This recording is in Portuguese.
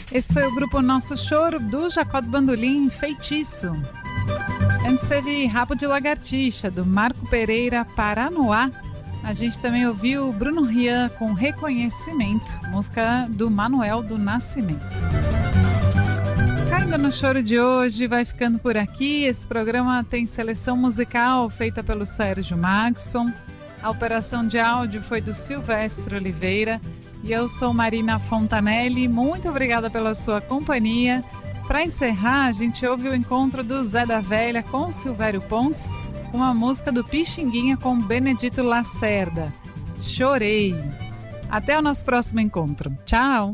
Esse foi o grupo Nosso Choro, do Jacó do Bandolim, Feitiço. Antes teve Rabo de Lagartixa, do Marco Pereira, Paranoá. A gente também ouviu Bruno Rian com Reconhecimento, música do Manuel do Nascimento. Caindo no Choro de hoje, vai ficando por aqui. Esse programa tem seleção musical feita pelo Sérgio Maxson. A operação de áudio foi do Silvestre Oliveira. E eu sou Marina Fontanelli. Muito obrigada pela sua companhia. Para encerrar, a gente ouve o encontro do Zé da Velha com Silvério Pontes, uma música do Pixinguinha com Benedito Lacerda. Chorei. Até o nosso próximo encontro. Tchau!